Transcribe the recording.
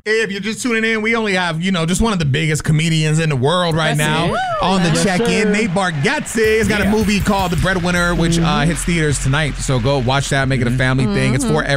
Hey, if you're just tuning in, we only have, just one of the biggest comedians in the world right now on the check-in. Nate Bargatze has got a movie called The Breadwinner, which hits theaters tonight. So go watch that, make it a family thing. It's for